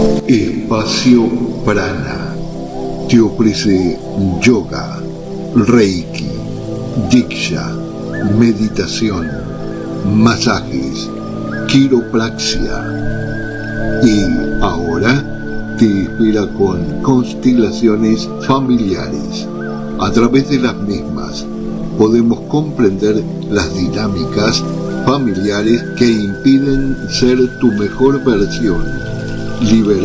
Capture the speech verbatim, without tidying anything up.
Espacio Prana te ofrece yoga, reiki, diksha, meditación, masajes, quiropraxia. Y ahora te espera con constelaciones familiares. A través de las mismas podemos comprender las dinámicas familiares que impiden ser tu mejor versión, liberar